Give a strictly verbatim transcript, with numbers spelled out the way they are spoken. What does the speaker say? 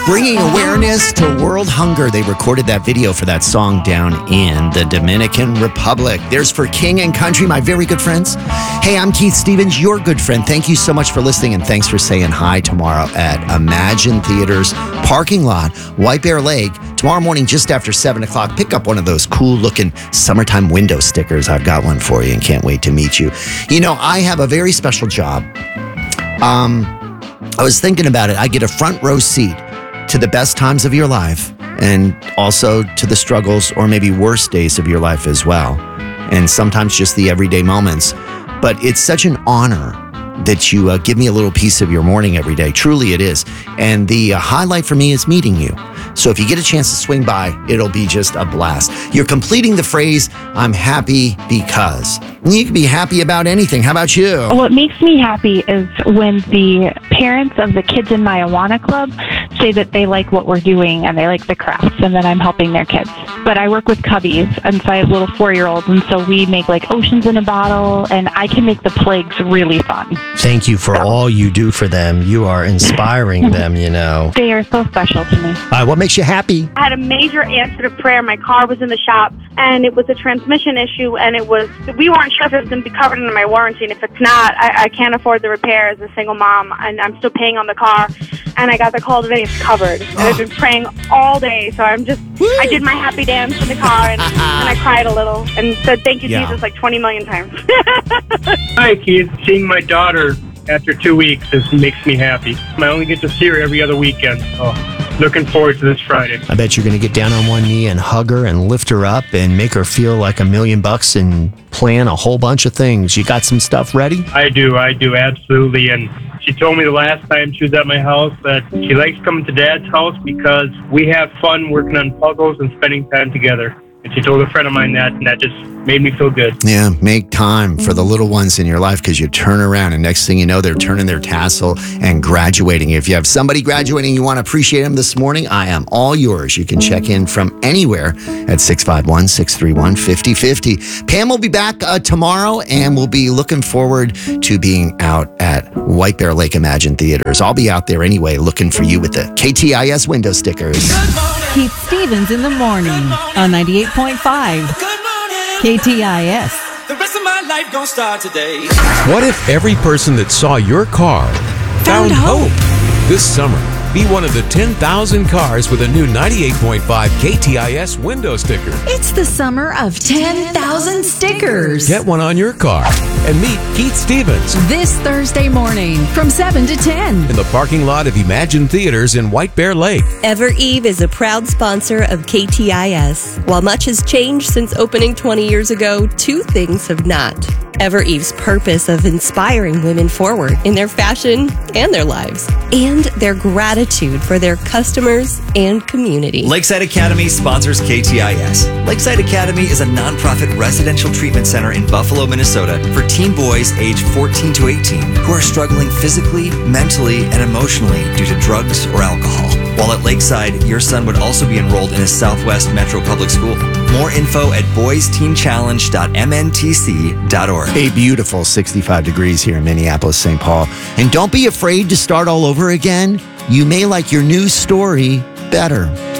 bringing awareness to world hunger. They recorded that video for that song down in the Dominican Republic. There's For King and Country, my very good friends. Hey, I'm Keith Stevens, your good friend. Thank you so much for listening, and thanks for saying hi tomorrow at Imagine Theater's parking lot, White Bear Lake. Tomorrow morning, just after seven o'clock, pick up one of those cool-looking summertime window stickers. I've got one for you and can't wait to meet you. You know, I have a very special job. Um, I was thinking about it. I get a front row seat to the best times of your life and also to the struggles or maybe worst days of your life as well. And sometimes just the everyday moments. But it's such an honor that you uh, give me a little piece of your morning every day. Truly it is. And the uh, highlight for me is meeting you. So if you get a chance to swing by, it'll be just a blast. You're completing the phrase, I'm happy because. You can be happy about anything. How about you? What makes me happy is when the parents of the kids in my Awana Club say that they like what we're doing and they like the crafts and that I'm helping their kids. But I work with cubbies, and so I have little four-year-olds, and so we make like oceans in a bottle, and I can make the plagues really fun. Thank you for all you do for them. You are inspiring them, you know. They are so special to me. All right, what makes you happy? I had a major answer to prayer. My car was in the shop, and it was a transmission issue, and it was, we weren't sure if it was going to be covered under my warranty, and if it's not, I, I can't afford the repair as a single mom, and I'm still paying on the car, and I got the call today, it's covered. And I've been praying all day, so I'm just, Woo! I did my happy dance in the car, and, and I cried a little, and said thank you, yeah. Jesus, like twenty million times. Hi, Keith. Seeing my daughter after two weeks is, makes me happy. I only get to see her every other weekend, so looking forward to this Friday. I bet you're going to get down on one knee and hug her and lift her up and make her feel like a million bucks and plan a whole bunch of things. You got some stuff ready? I do, I do, absolutely. And she told me the last time she was at my house that she likes coming to Dad's house because we have fun working on puzzles and spending time together. And she told a friend of mine that, and that just made me feel good. Yeah, make time for the little ones in your life, because you turn around and next thing you know, they're turning their tassel and graduating. If you have somebody graduating you want to appreciate them this morning, I am all yours. You can check in from anywhere at six five one, six three one, five oh five oh. Pam will be back uh, tomorrow, and we'll be looking forward to being out at White Bear Lake Imagine Theaters. I'll be out there anyway looking for you with the K T I S window stickers. Keith Stevens in the morning on ninety-eight point five K T I S. The rest of my life gonna start today. What if every person that saw your car found, found hope? hope? This summer, be one of the ten thousand cars with a new ninety-eight point five K T I S window sticker. It's the summer of ten thousand stickers. Get one on your car and meet Keith Stevens this Thursday morning from seven to ten in the parking lot of Imagine Theaters in White Bear Lake. EverEve is a proud sponsor of K T I S. While much has changed since opening twenty years ago, two things have not. EverEve's purpose of inspiring women forward in their fashion and their lives, and their gratitude for their customers and community. Lakeside Academy sponsors K T I S. Lakeside Academy is a nonprofit residential treatment center in Buffalo, Minnesota for teen boys aged fourteen to eighteen who are struggling physically, mentally, and emotionally due to drugs or alcohol. While at Lakeside, your son would also be enrolled in a Southwest Metro Public School. More info at boys teen challenge dot m n t c dot org. A beautiful sixty-five degrees here in Minneapolis, Saint Paul. And don't be afraid to start all over again. You may like your new story better.